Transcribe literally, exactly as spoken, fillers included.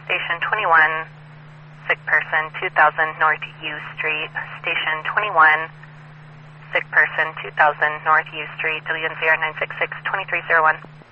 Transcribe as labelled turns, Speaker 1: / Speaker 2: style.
Speaker 1: Station twenty-one, sick person, two thousand North U Street. Station twenty-one, sick person, two thousand North U Street, W N Z R nine six six, two three zero one.